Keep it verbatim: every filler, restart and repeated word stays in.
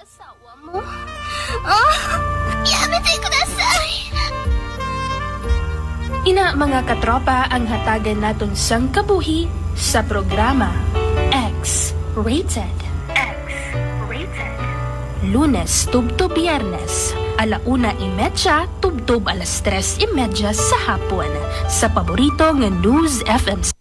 asawa mo? Ah, yamitay kudasay! Ina mga katropa ang hatagan naton sang kabuhi sa programa X-Rated. X-Rated. Lunes tubto Biyernes, alauna imedya tubtob alas tres imedya sa hapon sa paborito nga News F M